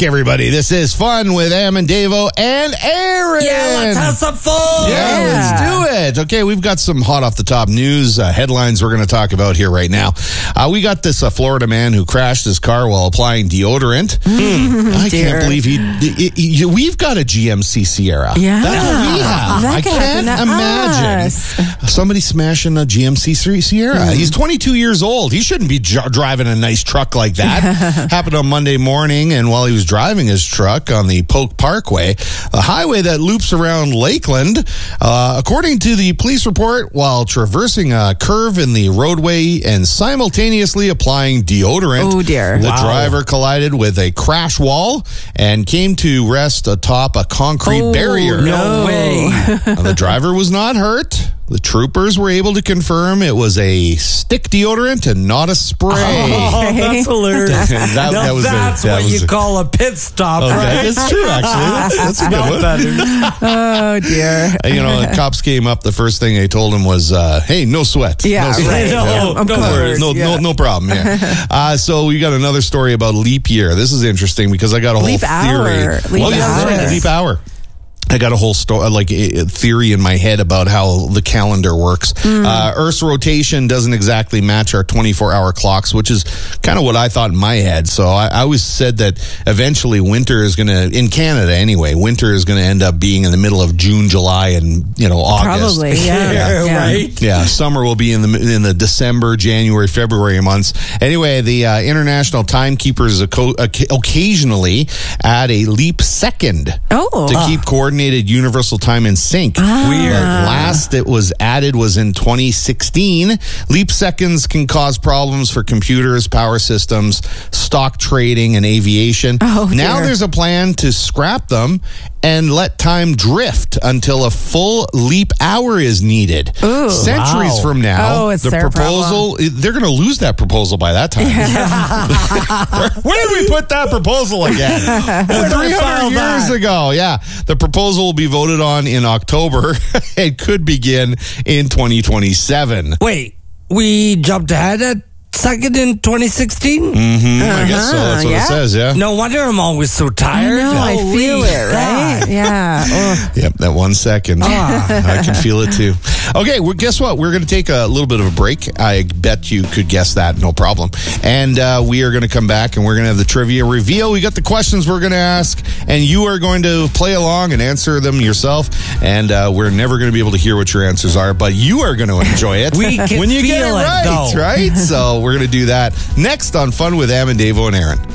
everybody. This is Fun with Am and Davo and Aaron. Yeah, let's have some fun. Yeah, let's do it. Okay, we've got some hot off the top news headlines we're going to talk about here right now. We got this Florida man who crashed his car while applying deodorant. I can't believe we've got a GMC Sierra. Yeah. That's what we have. I can't imagine somebody smashing a GMC Sierra. He's 22 years old. He shouldn't be driving a nice truck like that. Happened on Monday morning, and while he was driving his truck on the Polk Parkway, a highway that loops around Lakeland, according to the police report, while traversing a curve in the roadway and simultaneously applying deodorant, the driver collided with a crash wall and came to rest atop a concrete barrier. No way. The driver was not hurt. The troopers were able to confirm it was a stick deodorant and not a spray. Oh, that's hilarious. That's what you call a pit stop, right? That's true, actually. That's a good one. Oh, dear. The cops came up. The first thing they told him was, hey, no sweat. Yeah, no sweat. right. No worries. No problem. Yeah. So we got another story about leap year. This is interesting because I got a whole theory. Leap hour. I got a whole theory in my head about how the calendar works. Earth's rotation doesn't exactly match our 24-hour clocks, which is kind of what I thought in my head. So I always said that eventually winter is going to, in Canada anyway, winter is going to end up being in the middle of June, July, and August. Probably, yeah. Right? Yeah, summer will be in the December, January, February months. Anyway, the International Timekeepers occasionally add a leap second to keep coordinated universal time in sync. Weird. Last it was added was in 2016. Leap seconds can cause problems for computers, power systems, stock trading, and aviation. Now there's a plan to scrap them and let time drift until a full leap hour is needed. Centuries from now, the proposal, they're going to lose that proposal by that time. Where did we put that proposal again? 300 years ago. Yeah. The proposal will be voted on in October. It could begin in 2027. Wait, we jumped ahead at second in 2016? I guess so. That's what it says, yeah. No wonder I'm always so tired. I feel it, right? Yeah. Yep, that 1 second. I can feel it too. Okay, well, guess what? We're going to take a little bit of a break. I bet you could guess that, no problem. And we are going to come back and we're going to have the trivia reveal. We got the questions we're going to ask, and you are going to play along and answer them yourself. And we're never going to be able to hear what your answers are, but you are going to enjoy it We can when you get it feel it, right, though. right? So we're going to do that next on Fun with Am and Davo and Aaron.